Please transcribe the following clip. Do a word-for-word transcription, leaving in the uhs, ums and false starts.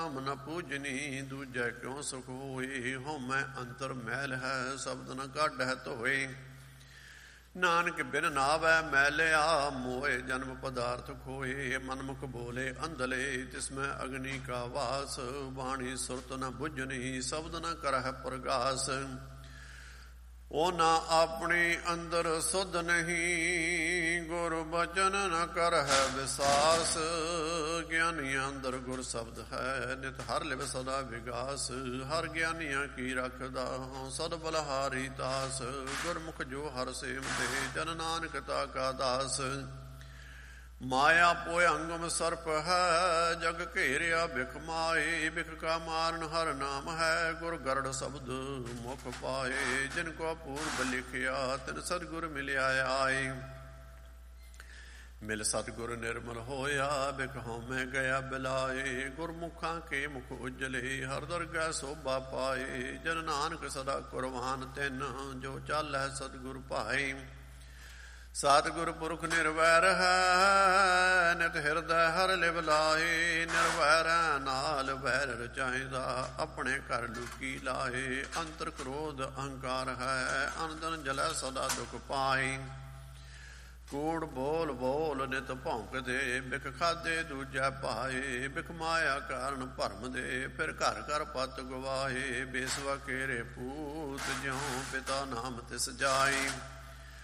ਨਾਮ ਨ ਪੂਜਨੀ ਦੂਜੈ ਕਿਉ ਸੁਖ ਹੋਏ। ਹਉਮੈ ਅੰਤਰ ਮੈਲ ਹੈ ਸ਼ਬਦ ਨ ਕਾਢੈ ਧੋਏ। ਨਾਨਕ ਬਿਨ ਨਾਵੈ ਮੈਲਿਆ ਮੋਏ ਜਨਮ ਪਦਾਰਥ ਖੋਏ। ਮਨਮੁਖ ਬੋਲੇ ਅੰਧਲੇ ਤਿਸਮੈ ਅਗਨੀ ਕਾ ਵਾਸ। ਬਾਣੀ ਸੁਰਤ ਨ ਬੁਝਨੀ ਸ਼ਬਦ ਨ ਕਰਹਿ ਪ੍ਰਗਾਸ। ਉਹ ਨਾ ਆਪਣੇ ਅੰਦਰ ਸੁਧ ਨਹੀਂ ਗੁਰ ਬਚਨ ਨ ਕਰਹਿ ਵਿਸਾਸ। ਗਿਆਨੀਆਂ ਅੰਦਰ ਗੁਰ ਸ਼ਬਦ ਹੈ ਨਿਤ ਹਰ ਲਿਵ ਸਦਾ ਵਿਗਾਸ। ਹਰ ਗਿਆਨੀਆਂ ਕੀ ਰੱਖਦਾ ਸਦ ਬਲਹਾਰੀ ਤਾਸ। ਗੁਰਮੁਖ ਜੋ ਹਰ ਸੇਵਤੇ ਜਨ ਨਾਨਕ ਤਾ ਕਾ ਦਾਸ। ਮਾਇਆ ਪੋਇੰਗਮ ਸਰਪ ਹੈ ਜਗ ਘੇਰਿਆ ਬਿਖ ਮਾਏ। ਬਿਖ ਕਾ ਮਾਰਨ ਹਰ ਨਾਮ ਹੈ ਗੁਰ ਗਰੜ ਸ਼ਬਦ ਮੁਖ ਪਾਏ। ਜਿਨ ਕੋ ਪੂਰਬ ਲਿਖਿਆ ਤਿਨ ਸਤਿਗੁਰ ਮਿਲਿਆ ਆਏ। ਮਿਲ ਸਤਿਗੁਰ ਨਿਰਮਲ ਹੋਇਆ ਬਿਖ ਹਉਮੈ ਗਿਆ ਬਿਲਾਏ। ਗੁਰਮੁਖਾਂ ਕੇ ਮੁਖ ਉਜਲੇ ਹਰ ਦਰਗਹਿ ਸੋਭਾ ਪਾਏ। ਜਨ ਨਾਨਕ ਸਦਾ ਕੁਰਬਾਨ ਤਿਨ ਜੋ ਚਾਲੈ ਸਤਿਗੁਰ ਭਾਏ। ਸਤਿਗੁਰ ਪੁਰਖ ਨਿਰਵੈਰ ਹੈ ਨਿਤ ਹਿਰਦੈ ਹਰ ਲਿਵ ਲਾਏ। ਨਿਰਵੈਰੈ ਨਾਲ ਵੈਰ ਰਚਾਇਂਦਾ ਆਪਣੇ ਘਰ ਲੁਕੀ ਲਾਏ। ਅੰਤਰ ਕ੍ਰੋਧ ਅਹੰਕਾਰ ਹੈ ਅਨੰਦਨ ਜਲੈ ਸਦਾ ਦੁਖ ਪਾਏ। ਕੂੜ ਬੋਲ ਬੋਲ ਨਿਤ ਭੌਂਕਦੇ ਬਿਖ ਖਾਦੇ ਦੂਜੈ ਭਾਏ। ਬਿਖ ਮਾਇਆ ਕਾਰਨ ਭਰਮ ਦੇ ਫਿਰ ਘਰ ਘਰ ਪਤ ਗਵਾਏ। ਬੇਸਵਾ ਕੇਰੇ ਪੂਤ ਜਿਉ ਪਿਤਾ ਨਾਮ ਤਿਸ ਜਾਏ।